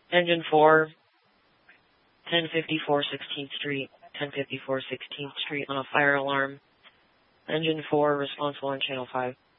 Engine 4, 1054 16th Street, 1054 16th Street on a fire alarm. Engine 4 responsible on channel 5.